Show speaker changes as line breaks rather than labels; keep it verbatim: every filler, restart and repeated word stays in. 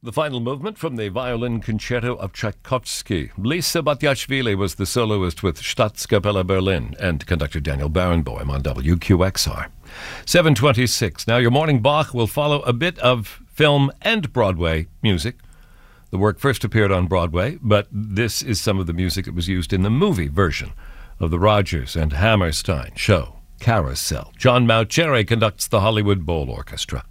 The final movement from the violin concerto of Tchaikovsky. Lisa Batiashvili was the soloist with Staatskapelle Berlin and conductor Daniel Barenboim on W Q X R. seven twenty-six. Now your morning Bach will follow a bit of film and Broadway music. The work first appeared on Broadway, but this is some of the music that was used in the movie version of the Rodgers and Hammerstein show, Carousel. John Mauceri conducts the Hollywood Bowl Orchestra.